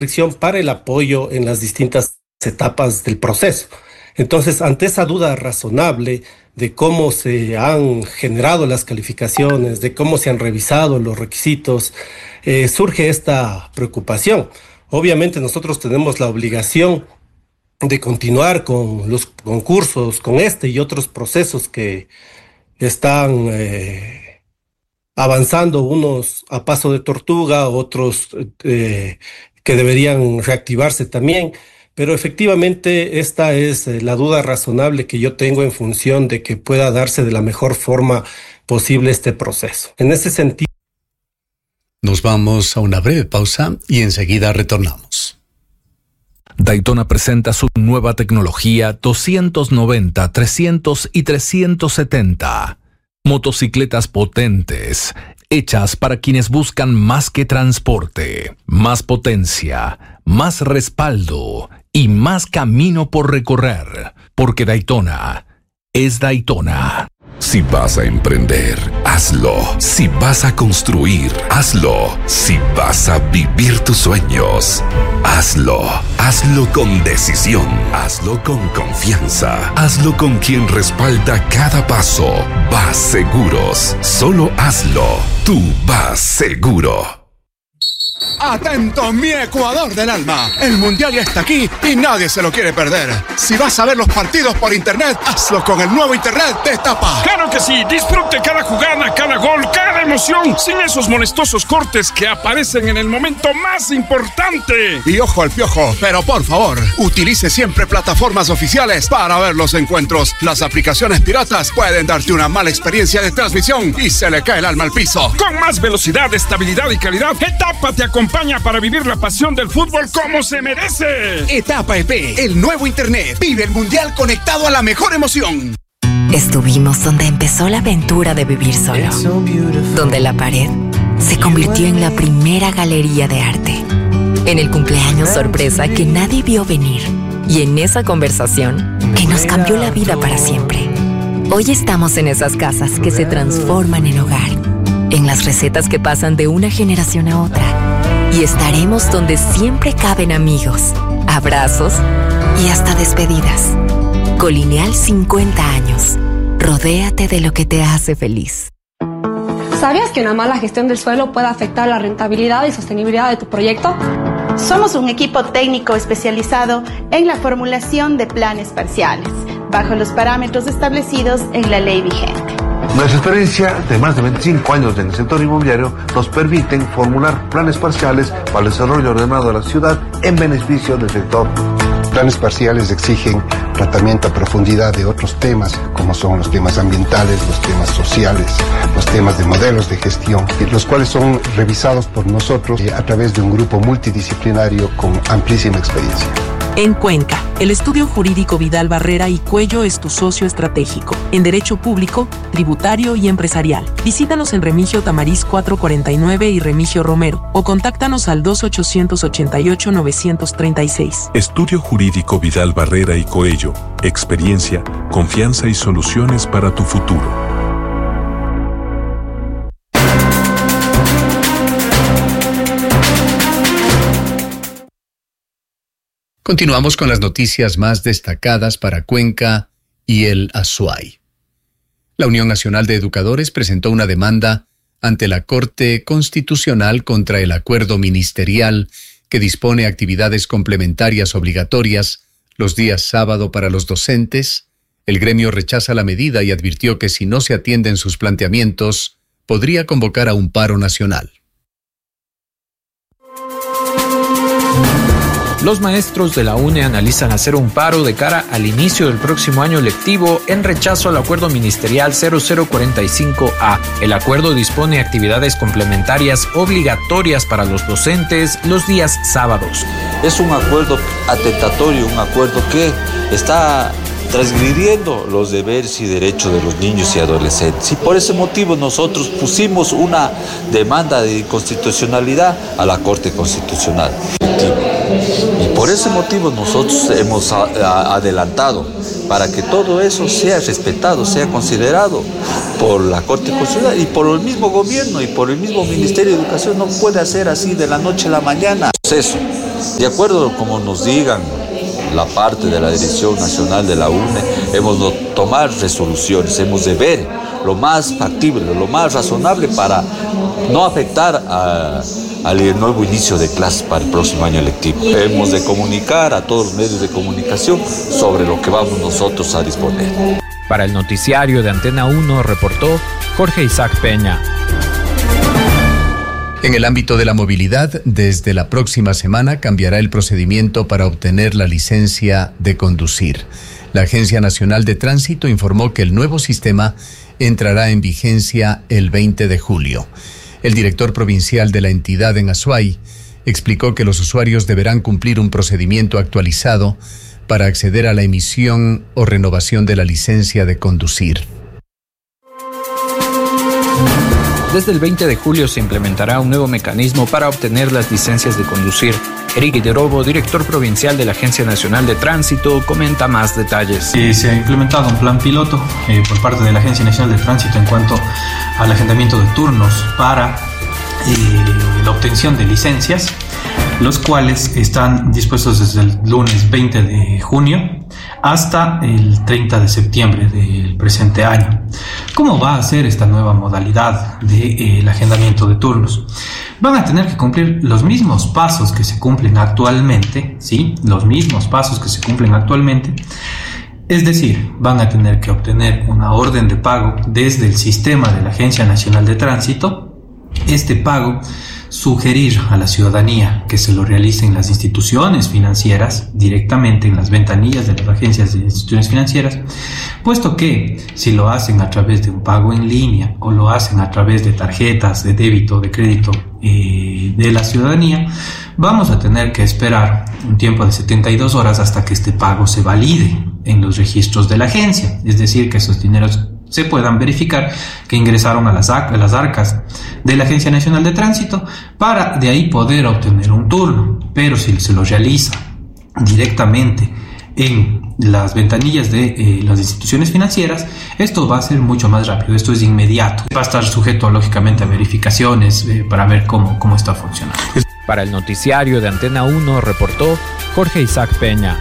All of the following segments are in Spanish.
para el apoyo en las distintas etapas del proceso. Entonces, ante esa duda razonable de cómo se han generado las calificaciones, de cómo se han revisado los requisitos, surge esta preocupación. Obviamente nosotros tenemos la obligación de continuar con los concursos, con este y otros procesos que están avanzando, unos a paso de tortuga, otros que deberían reactivarse también. Pero efectivamente esta es la duda razonable que yo tengo en función de que pueda darse de la mejor forma posible este proceso. En ese sentido... Nos vamos a una breve pausa y enseguida retornamos. Daytona presenta su nueva tecnología 290, 300 y 370. Motocicletas potentes, hechas para quienes buscan más que transporte, más potencia, más respaldo y más camino por recorrer, porque Daytona es Daytona. Si vas a emprender, hazlo. Si vas a construir, hazlo. Si vas a vivir tus sueños, hazlo. Hazlo con decisión. Hazlo con confianza. Hazlo con quien respalda cada paso. Vas Seguros. Solo hazlo. Tú vas seguro. ¡Atento, mi Ecuador del alma! El Mundial ya está aquí y nadie se lo quiere perder. Si vas a ver los partidos por internet, hazlo con el nuevo internet de Etapa. ¡Claro que sí! Disfrute cada jugada, cada gol, cada emoción, sin esos molestosos cortes que aparecen en el momento más importante. Y ojo al piojo, pero por favor, utilice siempre plataformas oficiales para ver los encuentros. Las aplicaciones piratas pueden darte una mala experiencia de transmisión y se le cae el alma al piso. Con más velocidad, estabilidad y calidad, Etapa te acompaña para vivir la pasión del fútbol como se merece. Etapa EP, el nuevo internet. Vive el mundial conectado a la mejor emoción. Estuvimos donde empezó la aventura de vivir solo. Donde la pared se convirtió en la primera galería de arte. En el cumpleaños sorpresa que nadie vio venir. Y en esa conversación que nos cambió la vida para siempre. Hoy estamos en esas casas que se transforman en hogar. En las recetas que pasan de una generación a otra. Y estaremos donde siempre caben amigos, abrazos y hasta despedidas. Colineal 50 años. Rodéate de lo que te hace feliz. ¿Sabías que una mala gestión del suelo puede afectar la rentabilidad y sostenibilidad de tu proyecto? Somos un equipo técnico especializado en la formulación de planes parciales, bajo los parámetros establecidos en la ley vigente. Nuestra experiencia de más de 25 años en el sector inmobiliario nos permiten formular planes parciales para el desarrollo ordenado de la ciudad en beneficio del sector. Planes parciales exigen tratamiento a profundidad de otros temas, como son los temas ambientales, los temas sociales, los temas de modelos de gestión, los cuales son revisados por nosotros a través de un grupo multidisciplinario con amplísima experiencia. En Cuenca, el estudio jurídico Vidal Barrera y Cuello es tu socio estratégico en derecho público, tributario y empresarial. Visítanos en Remigio Tamariz 449 y Remigio Romero o contáctanos al 2888-936. Estudio jurídico Vidal Barrera y Coello. Experiencia, confianza y soluciones para tu futuro. Continuamos con las noticias más destacadas para Cuenca y el Azuay. La Unión Nacional de Educadores presentó una demanda ante la Corte Constitucional contra el acuerdo ministerial que dispone actividades complementarias obligatorias los días sábado para los docentes. El gremio rechaza la medida y advirtió que si no se atienden sus planteamientos, podría convocar a un paro nacional. Los maestros de la UNE analizan hacer un paro de cara al inicio del próximo año lectivo en rechazo al acuerdo ministerial 0045A. El acuerdo dispone actividades complementarias obligatorias para los docentes los días sábados. Es un acuerdo atentatorio, un acuerdo que está transgrediendo los deberes y derechos de los niños y adolescentes. Y por ese motivo nosotros pusimos una demanda de inconstitucionalidad a la Corte Constitucional. Y por ese motivo nosotros hemos adelantado para que todo eso sea respetado, sea considerado por la Corte Constitucional y por el mismo gobierno y por el mismo Ministerio de Educación. No puede hacer así de la noche a la mañana. proceso. De acuerdo a como nos digan la parte de la Dirección Nacional de la UNE, hemos de tomar resoluciones, hemos de ver lo más factible, lo más razonable para no afectar al nuevo inicio de clases para el próximo año lectivo. Hemos de comunicar a todos los medios de comunicación sobre lo que vamos nosotros a disponer. Para el noticiario de Antena 1 reportó Jorge Isaac Peña. En el ámbito de la movilidad, desde la próxima semana cambiará el procedimiento para obtener la licencia de conducir. La Agencia Nacional de Tránsito informó que el nuevo sistema entrará en vigencia el 20 de julio. El director provincial de la entidad en Azuay explicó que los usuarios deberán cumplir un procedimiento actualizado para acceder a la emisión o renovación de la licencia de conducir. Desde el 20 de julio se implementará un nuevo mecanismo para obtener las licencias de conducir. Eric Guiderobo, director provincial de la Agencia Nacional de Tránsito, comenta más detalles. Se ha implementado un plan piloto por parte de la Agencia Nacional de Tránsito en cuanto al agendamiento de turnos para la obtención de licencias, los cuales están dispuestos desde el lunes 20 de junio hasta el 30 de septiembre del presente año. ¿Cómo va a ser esta nueva modalidad del agendamiento de turnos? Van a tener que cumplir los mismos pasos que se cumplen actualmente, ¿sí? Los mismos pasos que se cumplen actualmente. Es decir, van a tener que obtener una orden de pago desde el sistema de la Agencia Nacional de Tránsito. Este pago sugerir a la ciudadanía que se lo realicen las instituciones financieras directamente en las ventanillas de las agencias de instituciones financieras, puesto que si lo hacen a través de un pago en línea o lo hacen a través de tarjetas de débito o de crédito de la ciudadanía, vamos a tener que esperar un tiempo de 72 horas hasta que este pago se valide en los registros de la agencia, es decir, que esos dineros se puedan verificar que ingresaron a las arcas de la Agencia Nacional de Tránsito para de ahí poder obtener un turno. Pero si se lo realiza directamente en las ventanillas de las instituciones financieras, esto va a ser mucho más rápido, esto es inmediato. Va a estar sujeto lógicamente a verificaciones para ver cómo está funcionando. Para el noticiario de Antena 1 reportó Jorge Isaac Peña.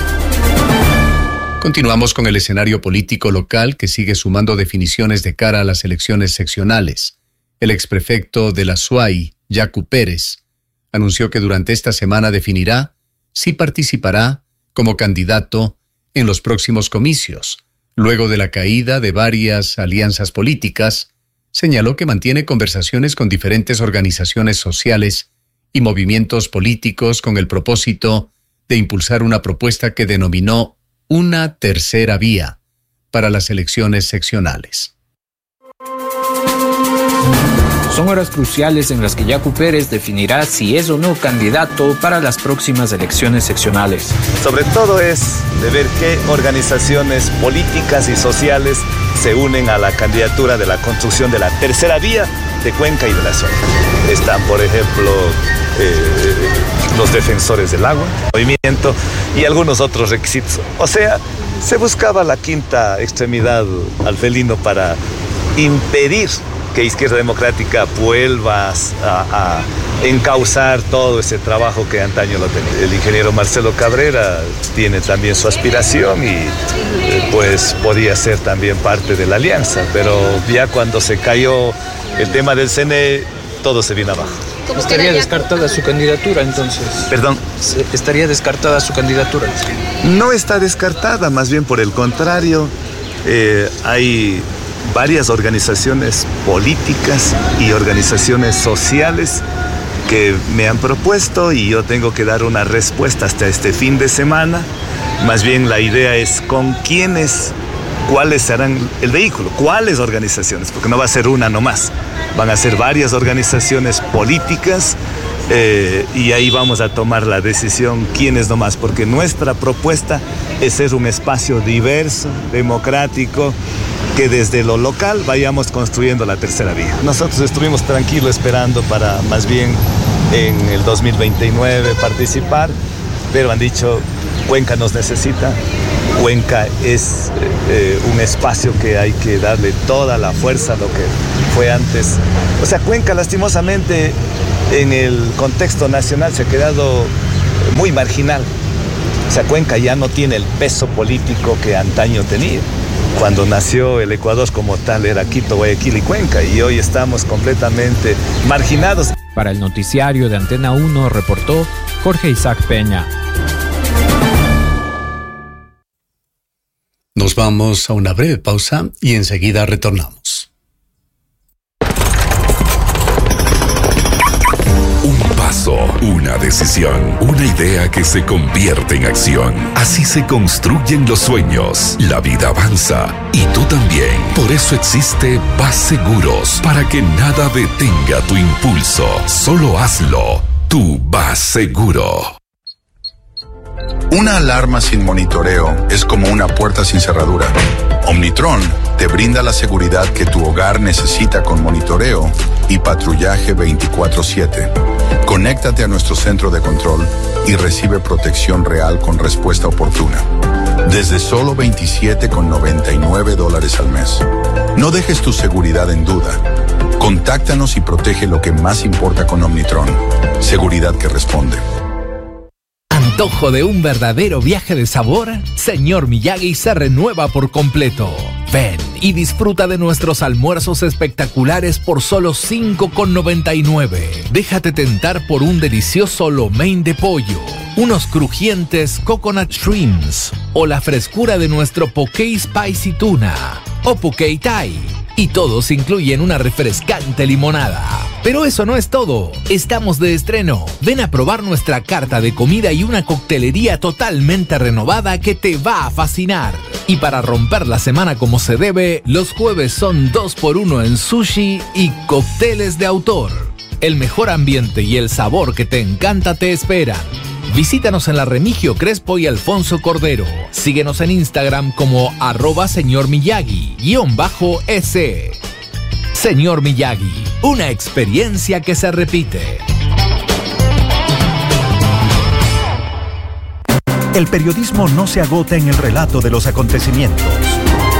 Continuamos con el escenario político local que sigue sumando definiciones de cara a las elecciones seccionales. El exprefecto de la Azuay, Yacu Pérez, anunció que durante esta semana definirá si participará como candidato en los próximos comicios. Luego de la caída de varias alianzas políticas, señaló que mantiene conversaciones con diferentes organizaciones sociales y movimientos políticos con el propósito de impulsar una propuesta que denominó una tercera vía para las elecciones seccionales. Son horas cruciales en las que Yacu Pérez definirá si es o no candidato para las próximas elecciones seccionales. Sobre todo es de ver qué organizaciones políticas y sociales se unen a la candidatura de la construcción de la tercera vía de Cuenca y de la zona. Están, por ejemplo, los defensores del agua, movimiento y algunos otros requisitos. O sea, se buscaba la quinta extremidad al felino para impedir que Izquierda Democrática vuelva a encauzar todo ese trabajo que antaño lo tenía. El ingeniero Marcelo Cabrera tiene también su aspiración y pues podía ser también parte de la alianza, pero ya cuando se cayó el tema del CNE, todo se vino abajo. ¿Estaría descartada su candidatura entonces? ¿Perdón? ¿Estaría descartada su candidatura? No está descartada, más bien por el contrario. Hay varias organizaciones políticas y organizaciones sociales que me han propuesto y yo tengo que dar una respuesta hasta este fin de semana. Más bien la idea es con quiénes, cuáles serán el vehículo, cuáles organizaciones, porque no va a ser una nomás, van a ser varias organizaciones políticas y ahí vamos a tomar la decisión quiénes nomás, porque nuestra propuesta es ser un espacio diverso, democrático, que desde lo local vayamos construyendo la tercera vía. Nosotros estuvimos tranquilos esperando para más bien en el 2029 participar, pero han dicho Cuenca nos necesita. Cuenca es un espacio que hay que darle toda la fuerza a lo que fue antes. O sea, Cuenca lastimosamente en el contexto nacional se ha quedado muy marginal. O sea, Cuenca ya no tiene el peso político que antaño tenía. Cuando nació el Ecuador como tal era Quito, Guayaquil y Cuenca, y hoy estamos completamente marginados. Para el noticiario de Antena 1 reportó Jorge Isaac Peña. Nos vamos a una breve pausa y enseguida retornamos. Un paso, una decisión, una idea que se convierte en acción. Así se construyen los sueños. La vida avanza y tú también. Por eso existe VAS Seguros, para que nada detenga tu impulso. Solo hazlo. Tu VAS Seguro. Una alarma sin monitoreo es como una puerta sin cerradura. Omnitron te brinda la seguridad que tu hogar necesita con monitoreo y patrullaje 24/7. Conéctate a nuestro centro de control y recibe protección real con respuesta oportuna. Desde solo $27,99 al mes. No dejes tu seguridad en duda. Contáctanos y protege lo que más importa con Omnitron. Seguridad que responde. ¿Antojo de un verdadero viaje de sabor? Señor Miyagi se renueva por completo. Ven y disfruta de nuestros almuerzos espectaculares por solo $5,99. Déjate tentar por un delicioso lo mein de pollo, unos crujientes coconut shrimps o la frescura de nuestro poke spicy tuna o poke thai. Y todos incluyen una refrescante limonada. Pero eso no es todo. Estamos de estreno. Ven a probar nuestra carta de comida y una coctelería totalmente renovada que te va a fascinar. Y para romper la semana como se debe, los jueves son 2x1 en sushi y cócteles de autor. El mejor ambiente y el sabor que te encanta te esperan. Visítanos en la Remigio Crespo y Alfonso Cordero. Síguenos en Instagram como @Señor Miyagi_S. Señor Miyagi, una experiencia que se repite. El periodismo no se agota en el relato de los acontecimientos.